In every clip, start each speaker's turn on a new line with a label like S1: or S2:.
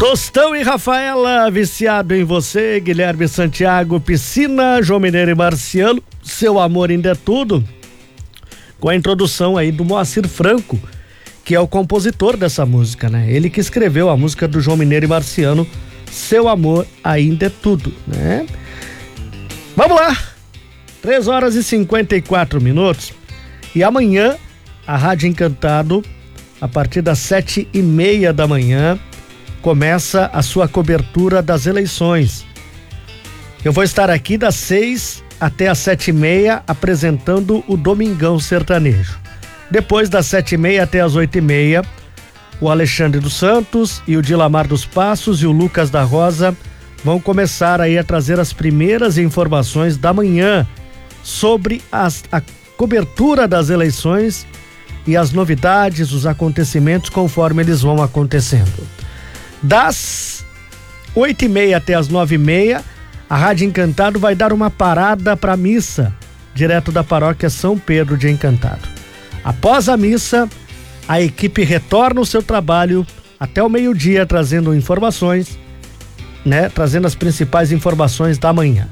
S1: Tostão e Rafaela, viciado em você, Guilherme Santiago, Piscina, João Mineiro e Marciano, Seu Amor Ainda é Tudo, com a introdução aí do Moacir Franco, que é o compositor dessa música, né? Ele que escreveu a música do João Mineiro e Marciano, Seu Amor Ainda é Tudo, né? Vamos lá, 3h54, e amanhã a Rádio Encantado, a partir das 7h30 da manhã, começa a sua cobertura das eleições. Eu vou estar aqui das 6 até as 7h30 apresentando o Domingão Sertanejo. Depois das 7h30 até as 8h30, o Alexandre dos Santos e o Dilamar dos Passos e o Lucas da Rosa vão começar aí a trazer as primeiras informações da manhã sobre a cobertura das eleições e as novidades, os acontecimentos conforme eles vão acontecendo. Das 8h30 até as 9h30, a Rádio Encantado vai dar uma parada para a missa, direto da paróquia São Pedro de Encantado. Após a missa, a equipe retorna ao seu trabalho até o meio-dia, trazendo informações, né? Trazendo as principais informações da manhã.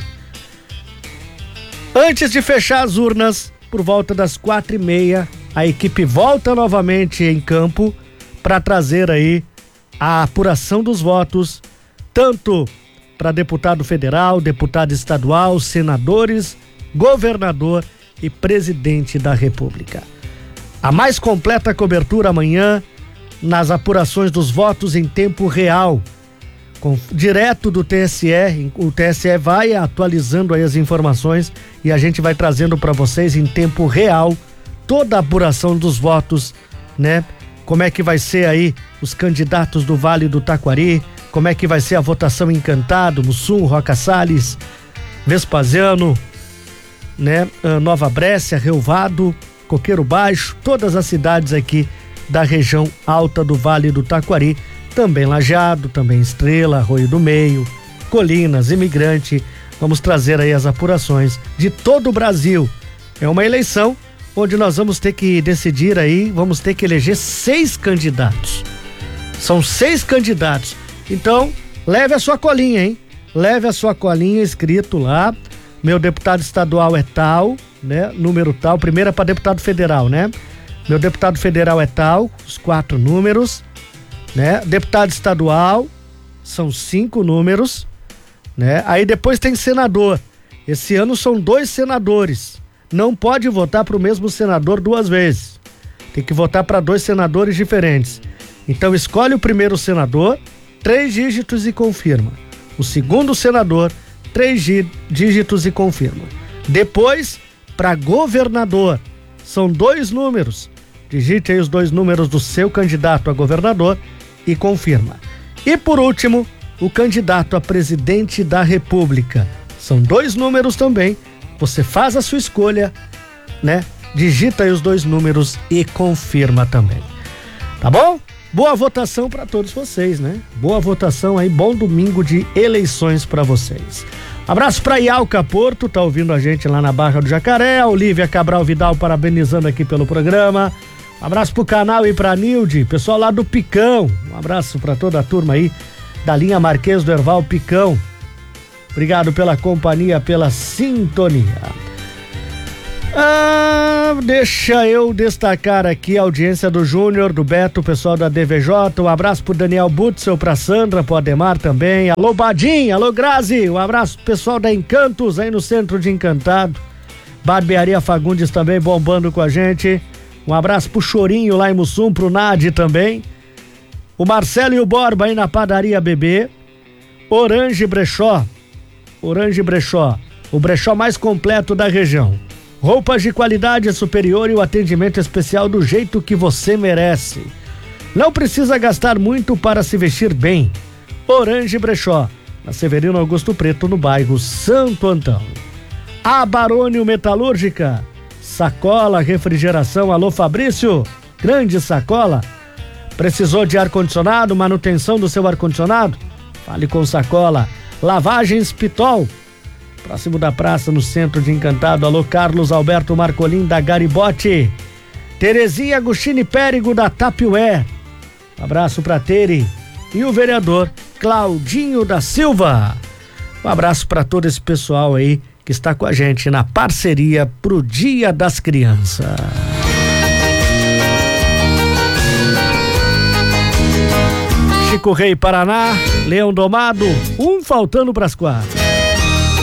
S1: Antes de fechar as urnas, por volta das 4h30, a equipe volta novamente em campo para trazer aí a apuração dos votos, tanto para deputado federal, deputado estadual, senadores, governador e presidente da República. A mais completa cobertura amanhã nas apurações dos votos em tempo real, direto do TSE. O TSE vai atualizando aí as informações e a gente vai trazendo para vocês em tempo real toda a apuração dos votos, né? Como é que vai ser aí os candidatos do Vale do Taquari, como é que vai ser a votação em Encantado, Mussum, Roca Salles, Vespasiano, né? Nova Brécia, Rio Vado, Coqueiro Baixo, todas as cidades aqui da região alta do Vale do Taquari, também Lajeado, também Estrela, Arroio do Meio, Colinas, Imigrante. Vamos trazer aí as apurações de todo o Brasil. É uma eleição onde nós vamos ter que decidir aí, vamos ter que eleger 6 candidatos. São 6 candidatos. Então, leve a sua colinha, hein? Leve a sua colinha escrito lá. Meu deputado estadual é tal, né? Número tal. Primeiro é para deputado federal, né? Meu deputado federal é tal, os 4 números, né? Deputado estadual, são 5 números, né? Aí depois tem senador. Esse ano são 2 senadores. Não pode votar para o mesmo senador 2 vezes. Tem que votar para 2 senadores diferentes. Então escolhe o primeiro senador, 3 dígitos e confirma. O segundo senador, 3 dígitos e confirma. Depois, para governador, são 2 números. Digite aí os 2 números do seu candidato a governador e confirma. E por último, o candidato a presidente da República. São 2 números também. Você faz a sua escolha, né? Digita aí os 2 números e confirma também. Tá bom? Boa votação para todos vocês, né? Boa votação aí, bom domingo de eleições para vocês. Abraço para Ialca Porto, tá ouvindo a gente lá na Barra do Jacaré. A Olívia Cabral Vidal parabenizando aqui pelo programa. Abraço pro canal e pra Nilde, pessoal lá do Picão. Um abraço para toda a turma aí da linha Marquês do Herval Picão. Obrigado pela companhia, pela sintonia. Deixa eu destacar aqui a audiência do Júnior, do Beto, o pessoal da DVJ. Um abraço pro Daniel Butzel, pra Sandra, pro Ademar também. Alô, Badim, alô, Grazi. Um abraço pro pessoal da Encantos, aí no centro de Encantado. Barbearia Fagundes também bombando com a gente. Um abraço pro Chorinho lá em Mussum, pro Nadi também. O Marcelo e o Borba aí na Padaria Bebê. Orange Brechó, o brechó mais completo da região. Roupas de qualidade superior e o atendimento especial do jeito que você merece. Não precisa gastar muito para se vestir bem. Orange Brechó, na Severino Augusto Preto, no bairro Santo Antão. A Barônio Metalúrgica, sacola, refrigeração, alô Fabrício, grande sacola. Precisou de ar-condicionado, manutenção do seu ar-condicionado? Fale com Sacola. Lavagens Pitol, próximo da praça, no centro de Encantado. Alô, Carlos Alberto Marcolin, da Garibote. Terezinha Agostini Périgo, da Tapiué. Um abraço pra Tere. E o vereador Claudinho da Silva. Um abraço para todo esse pessoal aí que está com a gente na parceria pro Dia das Crianças. Chico Rei, Paraná, Leão Domado, 1 faltando pras 4.